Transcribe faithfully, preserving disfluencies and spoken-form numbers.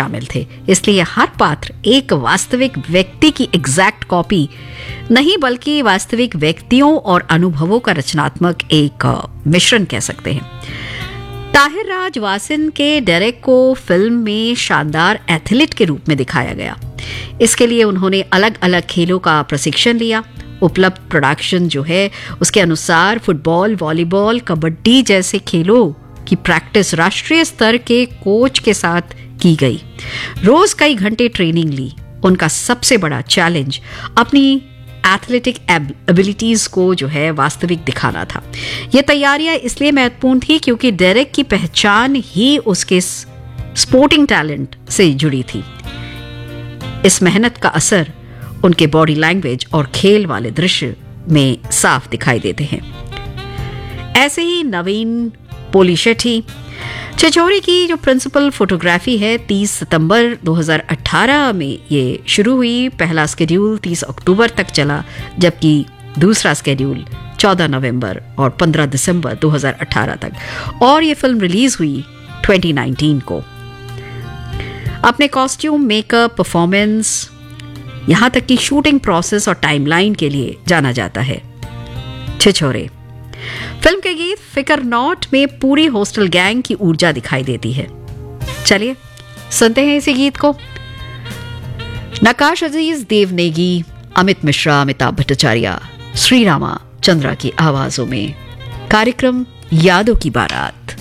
शामिल थे, इसलिए हर पात्र एक वास्तविक व्यक्ति की एग्जैक्ट कॉपी नहीं बल्कि वास्तविक व्यक्तियों और अनुभवों का रचनात्मक एक मिश्रण कह सकते हैं। ताहिर राज वासिन के डेरेक को फिल्म में शानदार एथलीट के रूप में दिखाया गया। इसके लिए उन्होंने अलग अलग खेलों का प्रशिक्षण लिया। उपलब्ध प्रोडक्शन जो है उसके अनुसार फुटबॉल, वॉलीबॉल, कबड्डी जैसे खेलों की प्रैक्टिस राष्ट्रीय स्तर के कोच के साथ की गई। रोज कई घंटे ट्रेनिंग ली। उनका सबसे बड़ा चैलेंज अपनी एथलेटिक एबिलिटीज को जो है वास्तविक दिखाना था। यह तैयारियां इसलिए महत्वपूर्ण थी क्योंकि डेरेक की पहचान ही उसके स्पोर्टिंग टैलेंट से जुड़ी थी। इस मेहनत का असर उनके बॉडी लैंग्वेज और खेल वाले दृश्य में साफ दिखाई देते हैं। ऐसे ही नवीन पोलिशेट्टी छिछोरे की जो प्रिंसिपल फोटोग्राफी है तीस सितंबर दो हज़ार अठारह में ये शुरू हुई। पहला स्केड्यूल तीस अक्टूबर तक चला, जबकि दूसरा स्केड्यूल चौदह नवंबर और पंद्रह दिसंबर दो हज़ार अठारह तक, और ये फिल्म रिलीज हुई दो हज़ार उन्नीस को। अपने कॉस्ट्यूम, मेकअप, परफॉर्मेंस, यहां तक कि शूटिंग प्रोसेस और टाइमलाइन के लिए जाना जाता है छिछोरे। फिल्म के गीत फिकर नॉट में पूरी हॉस्टल गैंग की ऊर्जा दिखाई देती है। चलिए सुनते हैं इसी गीत को। नकाश अजीज, देव नेगी, अमित मिश्रा, अमिताभ भट्टाचार्य, श्री रामा चंद्रा की आवाजों में कार्यक्रम यादों की बारात।